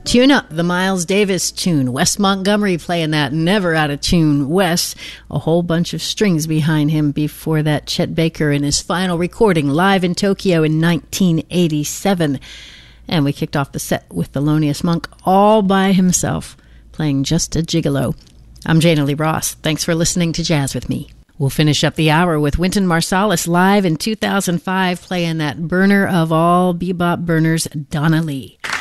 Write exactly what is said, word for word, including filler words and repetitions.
Tune Up, the Miles Davis tune. Wes Montgomery playing that never out of tune. Wes, a whole bunch of strings behind him. Before that, Chet Baker in his final recording live in Tokyo in nineteen eighty-seven. And we kicked off the set with Thelonious Monk all by himself, playing Just a Gigolo. I'm Jana Lee Ross. Thanks for listening to Jazz with me. We'll finish up the hour with Wynton Marsalis live in two thousand five, playing that burner of all bebop burners, Donna Lee.